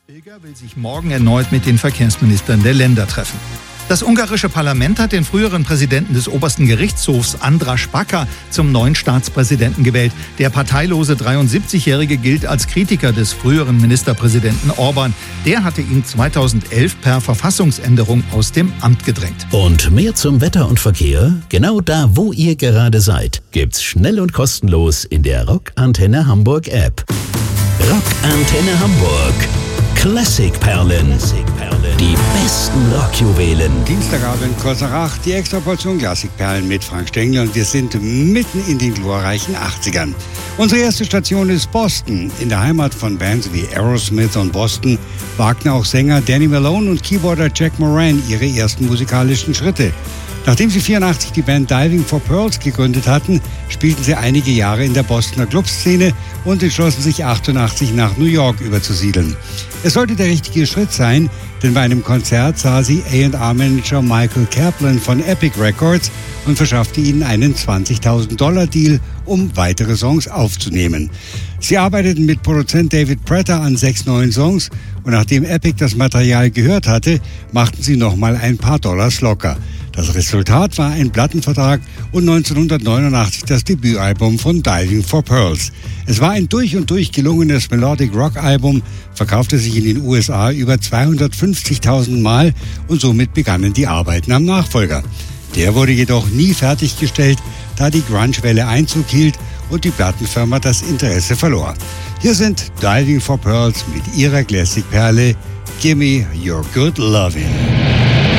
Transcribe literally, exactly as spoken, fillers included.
Bilger will sich morgen erneut mit den Verkehrsministern der Länder treffen. Das ungarische Parlament hat den früheren Präsidenten des obersten Gerichtshofs, András Baka, zum neuen Staatspräsidenten gewählt. Der parteilose dreiundsiebzigjährige gilt als Kritiker des früheren Ministerpräsidenten Orbán. Der hatte ihn zweitausendelf per Verfassungsänderung aus dem Amt gedrängt. Und mehr zum Wetter und Verkehr? Genau da, wo ihr gerade seid, gibt's schnell und kostenlos in der Rock Antenne Hamburg App. Rock Antenne Hamburg. Klassikperlen. Die besten Rockjuwelen. Dienstagabend, kurz nach acht, die extra Portion Klassikperlen mit Frank Stengel und wir sind mitten in den glorreichen achtzigern. Unsere erste Station ist Boston. In der Heimat von Bands wie Aerosmith und Boston wagten auch Sänger Danny Malone und Keyboarder Jack Moran ihre ersten musikalischen Schritte. Nachdem sie vierundachtzig die Band Diving for Pearls gegründet hatten, spielten sie einige Jahre in der Bostoner Clubszene und entschlossen sich achtundachtzig nach New York überzusiedeln. Es sollte der richtige Schritt sein, denn bei einem Konzert sah sie A und R-Manager Michael Kaplan von Epic Records und verschaffte ihnen einen zwanzigtausend Dollar Deal, um weitere Songs aufzunehmen. Sie arbeiteten mit Produzent David Prater an sechs neuen Songs und nachdem Epic das Material gehört hatte, machten sie nochmal ein paar Dollars locker. Das Resultat war ein Plattenvertrag und neunzehnhundertneunundachtzig das Debütalbum von Diving for Pearls. Es war ein durch und durch gelungenes Melodic Rock Album, verkaufte sich in den U S A über zweihundertfünfzigtausend Mal und somit begannen die Arbeiten am Nachfolger. Der wurde jedoch nie fertiggestellt, da die Grunge-Welle Einzug hielt und die Plattenfirma das Interesse verlor. Hier sind Diving for Pearls mit ihrer Classic-Perle Gimme Your Good Lovin'.